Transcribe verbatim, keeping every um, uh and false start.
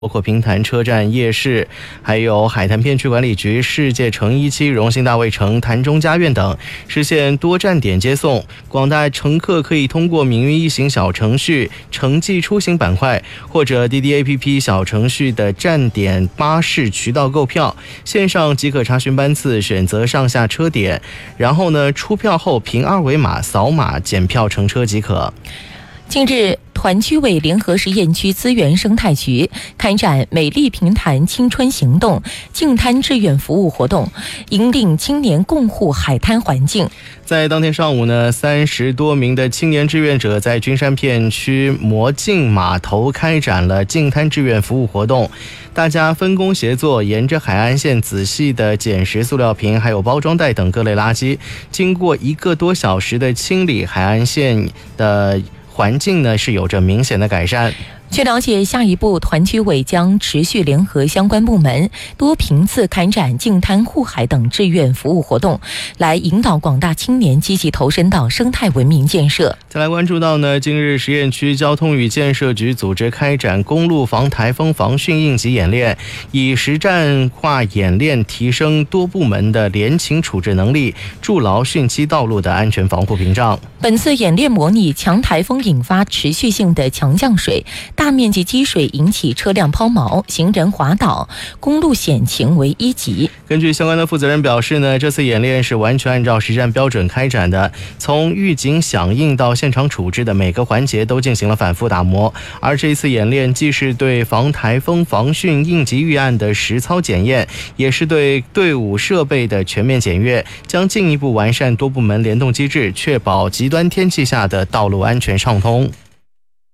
包括平潭车站夜市，还有海滩片区管理局、世界城一期、荣兴大卫城、潭中家苑等，实现多站点接送。广大乘客可以通过命运一行小程序、城际出行板块或者滴滴 A P P 小程序的站点巴士渠道购票，线上即可查询班次，选择上下车点，然后呢，出票后凭二维码扫码检票乘车即可。 近日，团区委联合实验区资源生态局开展美丽平潭青春行动净滩志愿服务活动，引领青年共护海滩环境。 在当天上午呢，三十多名的青年志愿者在君山片区魔镜码头开展了净滩志愿服务活动。大家分工协作，沿着海岸线仔细的捡拾塑料瓶还有包装袋等各类垃圾，经过一个多小时的清理，海岸线的环境呢是有着明显的改善。 据了解，下一步团区委将持续联合相关部门，多频次开展净滩护海等志愿服务活动，来引导广大青年积极投身到生态文明建设。 再来关注到呢，今日实验区交通与建设局组织开展公路防台风防汛应急演练，以实战化演练提升多部门的联勤处置能力，筑牢汛期道路的安全防护屏障。 本次演练模拟强台风引发持续性的强降水，大面积积水引起车辆抛锚、行人滑倒、公路险情为一级。 根据相关的负责人表示呢，这次演练是完全按照实战标准开展的，从预警响应到现场处置的每个环节都进行了反复打磨。而这一次演练既是对防台风防汛应急预案的实操检验，也是对队伍设备的全面检阅，将进一步完善多部门联动机制，确保极端天气下的道路安全畅通。